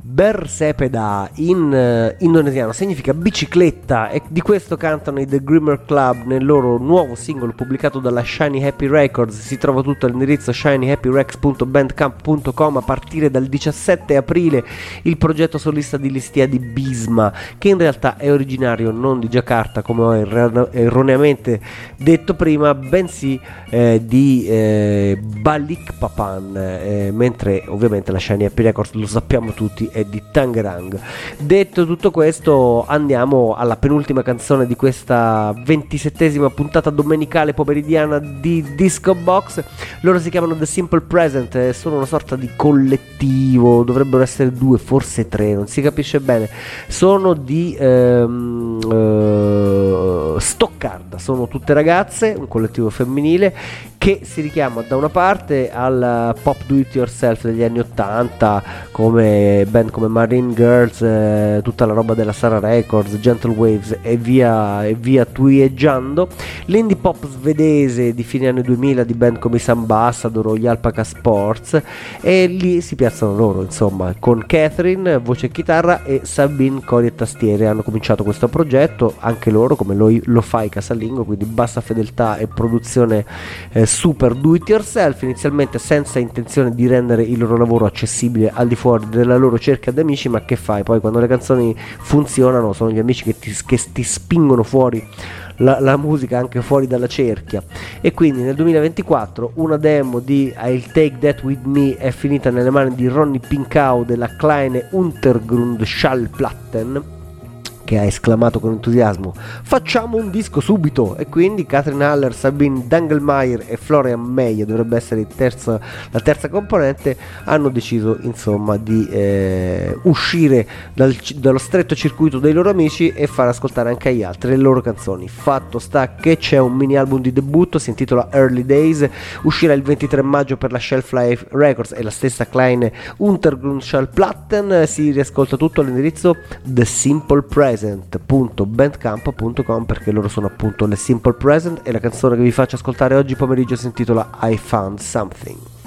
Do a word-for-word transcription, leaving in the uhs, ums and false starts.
Bersepeda in uh, indonesiano significa bicicletta, e di questo cantano i The Grimmer Club nel loro nuovo singolo pubblicato dalla Shiny Happy Records. Si trova tutto all'indirizzo shiny happy records punto bandcamp punto com. A partire dal diciassette aprile il progetto solista di Listia di Bisma, che in realtà è originario non di Giacarta come ho erro- erroneamente detto prima, bensì eh, di eh, Balikpapan, eh, mentre ovviamente la Shiny Happy Records, lo sappiamo tutti, è di Tangerang. Detto tutto questo, andiamo alla penultima canzone di questa ventisettesima puntata domenicale pomeridiana di Disco Box. Loro si chiamano The Simple Present, sono una sorta di collettivo, dovrebbero essere due, forse tre, non si capisce bene. Sono di ehm, eh, Stoccarda, sono tutte ragazze, un collettivo femminile che si richiama da una parte al pop do it yourself degli anni ottanta, come band come Marine Girls, eh, tutta la roba della Sarah Records, Gentle Waves e via e via twieggiando, l'indie pop svedese di fine anni duemila di band come i Ambassador o gli Alpaca Sports, e lì si piazzano loro, insomma, con Catherine voce e chitarra e Sabine cori e tastiere. Hanno cominciato questo progetto anche loro come lo, lo fa i casalingo, quindi bassa fedeltà e produzione eh, super do it yourself, inizialmente senza intenzione di rendere il loro lavoro accessibile al di fuori della loro cerchia di amici, ma che fai poi quando le canzoni funzionano? Sono gli amici che ti, che ti spingono fuori la, la musica anche fuori dalla cerchia. E quindi nel duemilaventiquattro una demo di I'll Take That With Me è finita nelle mani di Ronnie Pinkau della Kleine Untergrundschallplatten, che ha esclamato con entusiasmo facciamo un disco subito, e quindi Catherine Haller, Sabine Dangelmeyer e Florian Meyer, dovrebbe essere il terzo, la terza componente, hanno deciso insomma di eh, uscire dal, dallo stretto circuito dei loro amici e far ascoltare anche agli altri le loro canzoni. Fatto sta che c'è un mini album di debutto, si intitola Early Days, uscirà il ventitré maggio per la Shelf Life Records e la stessa Kleine Untergrundschallplatten. Si riascolta tutto all'indirizzo The Simple Present punto bandcamp punto com, perché loro sono appunto le Simple Present, e la canzone che vi faccio ascoltare oggi pomeriggio si intitola I Found Something.